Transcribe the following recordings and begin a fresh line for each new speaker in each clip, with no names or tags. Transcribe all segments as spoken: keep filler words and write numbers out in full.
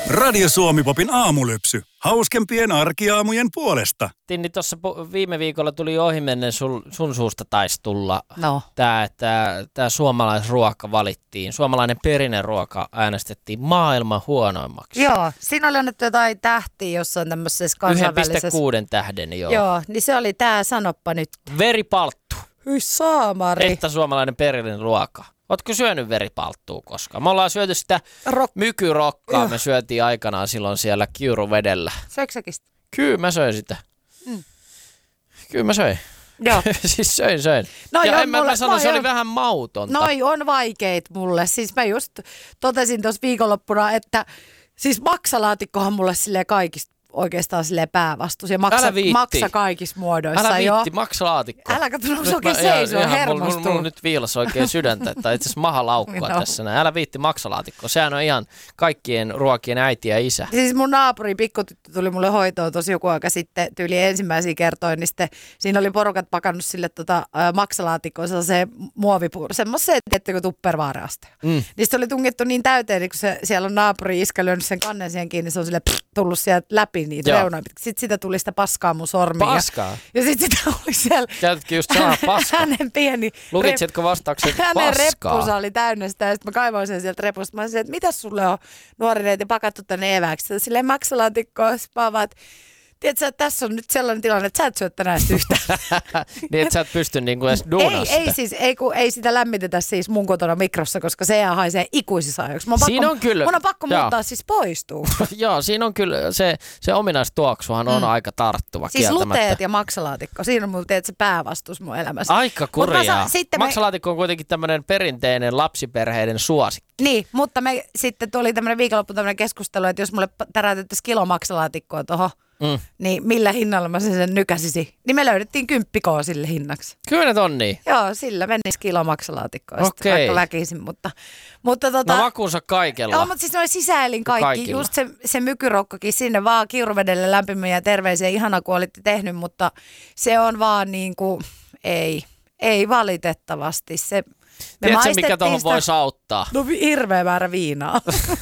Radio Suomi-popin aamulypsy. Hauskempien arkiaamujen puolesta.
Tinni, tuossa viime viikolla tuli ohimennen sul, sun suusta taisi tulla
no.
tämä, että tämä suomalaisruoka valittiin. Suomalainen perinneruoka äänestettiin maailman huonoimmaksi.
Joo, siinä oli annettu jotain tähtiä jossain tämmöisessä kansainvälisessä.
yksi pilkku kuusi tähden, joo.
Joo, niin se oli tämä, sanoppa nyt.
Veripalttu.
Hyi saamari.
Että suomalainen perinneruoka. Ootko syönyt veripalttua koskaan? Me ollaan syöty sitä
Rock.
mykyrokkaa,
Joo.
me syötiin aikanaan silloin siellä Kiuruvedellä.
Söikö säkin sitä?
Kyllä mä söin sitä.
Mm.
Kyllä mä söin.
Joo.
siis söin, söin.
No
ja
joo,
en mä,
mulle,
mä sano, se
joo.
oli vähän mautonta.
Noi on vaikeet mulle. Siis mä just totesin tuossa viikonloppuna, että siis maksalaatikkohan mulle silleen kaikista oikeastaan silleen päävastuus ja maksa, maksa kaikissa muodoissa.
Älä viitti,
joo.
maksalaatikko.
Älä katso, onko se oikein seisoo, hermostuu.
Mulla mul, nyt viilas oikein sydäntä, tai itse asiassa maha laukkua no. tässä. Älä viitti, maksalaatikko. Sehän on ihan kaikkien ruokien äiti ja isä.
Siis mun naapuri pikkutyttö tuli mulle hoitoon tosi joku aika sitten, tyyli ensimmäisiä kertoin, niin sitten siinä oli porukat pakannut sille tota, äh, maksalaatikkoon se muovipuuro, semmoiseen, tiettykö tupperware-aste. Mm. Niin se oli tungittu niin täyteen, niin kun se, siellä on naapuri iskä lyönyt sen kannen siihen kiinni, se on sille pff, tullut sieltä läpi niitä reunoja. Sitten sitä tuli sitä paskaa mun sormiin.
Paskaa?
Ja, ja sitten sitä oli siellä.
Käytätkö just sanaa paskaa?
Hänen pieni.
Lukitsitko vastauksen paskaa?
Hänen reppusa oli täynnä sitä ja sitten mä kaivoin sen sieltä repusta. Mä sanoin, että mitäs sulle on nuori neiti pakattu tänne evääksi? Silleen maksalaatikkoa. Sitten mä vaan, että tiedätkö, että tässä on nyt sellainen tilanne, että sä et syö tänään sitä yhtään.
Niin, että sä et pysty niinku edes duunaa
ei,
sitä.
ei siis, ei, kun, ei sitä lämmitetä siis mun kotona mikrossa, koska se haisee ikuisissa ajoiksi.
Siinä on kyllä.
Mun on pakko
Joo.
muuttaa siis poistuu.
Joo, siinä on kyllä, se, se ominaistuoksuhan on mm. aika tarttuva
siis
kieltämättä.
luteet ja maksalaatikko, siinä on mulla se päävastuus mun elämässä.
Aika kurjaa.
Sa-
Maksalaatikko on kuitenkin tämmöinen perinteinen lapsiperheiden suosikki.
Niin, mutta me sitten tuli tämmöinen viikonloppu tämmöinen keskustelu, että jos mulle täräytettäisiin kilo maksalaatikkoa tuohon, mm. niin millä hinnalla mä sen, sen nykäsisin. Niin me löydettiin kymppikoa sille hinnaksi.
Kyllä ne on niin.
Joo, sillä menisi kilo maksalaatikkoa,
okay.
vaikka väkisin, mutta... mutta tota,
no makuunsa kaikella.
Joo, mutta siis noin sisäilin kaikki,
Kaikilla.
just se, se mykyrokkakin sinne vaan Kiuruvedelle lämpimiä terveisiä, ihana kun olitte tehnyt, mutta se on vaan niin kuin, ei, ei valitettavasti. Se,
tiedätkö, mikä tuohon voisi auttaa?
No hirveä määrä viinaa.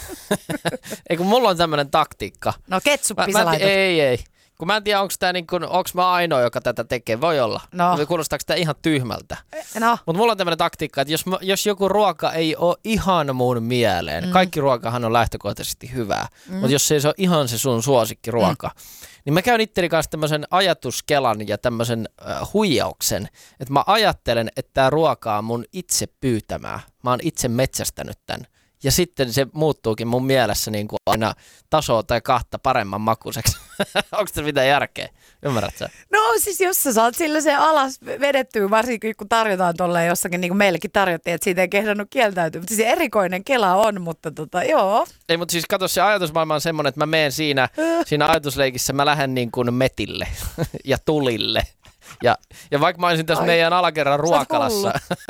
Ei kun mulla on tämmöinen taktiikka.
No ketsuppi
mä,
sä
mä
laitat.
Ei, ei. Kun mä en tiedä, onko tämä niin kun, onko mä ainoa, joka tätä tekee. Voi olla.
No.
Kuulostaako tämä ihan tyhmältä?
No.
Mutta mulla on tämmöinen taktiikka, että jos, jos joku ruoka ei ole ihan mun mieleen, mm. kaikki ruokahan on lähtökohtaisesti hyvää, mm. mutta jos ei se ole ihan se sun suosikkiruoka, mm. niin mä käyn itteni kanssa tämmöisen ajatuskelan ja tämmöisen äh, huijauksen, että mä ajattelen, että tämä ruoka on mun itse pyytämää. Mä oon itse metsästänyt tämän. Ja sitten se muuttuukin mun mielessä niin kuin aina tasoa tai kahta paremman makuiseksi. Onko se mitään järkeä? Ymmärrät sä?
No siis jos sä saat sillä se alas vedettyä, varsinkin kun tarjotaan tolleen jossakin, niin kuin meillekin tarjottiin, että siitä ei kehdannut kieltäytyä. Mutta siis erikoinen kela on, mutta tota, joo.
Ei, mutta siis kato, se ajatusmaailma on semmoinen, että mä menen siinä, siinä ajatusleikissä, mä lähden niin kuin metille ja tulille. Ja, ja vaikka mä olisin tässä Ai, meidän alakerran ruokalassa,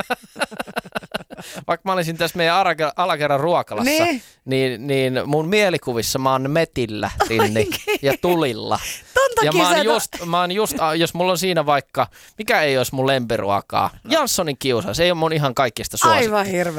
vaikka mä olisin tässä meidän alakerran, alakerran ruokalassa, niin. Niin, niin mun mielikuvissa mä oon metillä Tinni ja tulilla. Ja mä oon, just, mä oon just, jos mulla on siinä vaikka, mikä ei olisi mun lempiruokaa, Janssonin kiusa, se ei ole mun ihan kaikista suosikki.
Aivan hirveä.